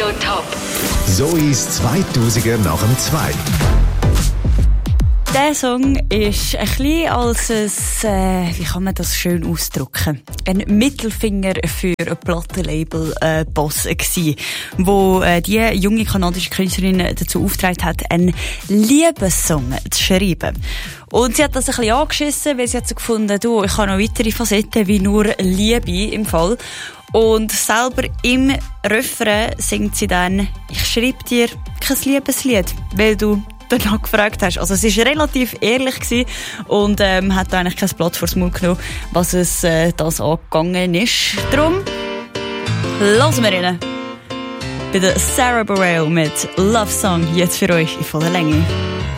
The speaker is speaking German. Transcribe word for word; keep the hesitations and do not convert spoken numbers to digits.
Top. Zois zweitausender nach dem zwei. Der Song ist ein bisschen als ein, äh, wie kann man das schön ausdrücken, ein Mittelfinger für ein Plattenlabel-Boss äh, gewesen, wo äh, die junge kanadische Künstlerin dazu aufgetragen hat, einen Liebessong zu schreiben. Und sie hat das ein bisschen angeschissen, weil sie hat so gefunden, du, ich habe noch weitere Facetten wie nur Liebe im Fall. Und selber im Refrain singt sie dann, ich schreibe dir kein Liebeslied, weil du danach gefragt hast. Also es war relativ ehrlich gewesen und ähm, hat eigentlich kein Blatt vors Maul genommen, was es äh, das angegangen ist. Darum lassen wir rein bei der Sarah Bareilles mit Love Song, jetzt für euch in voller Länge.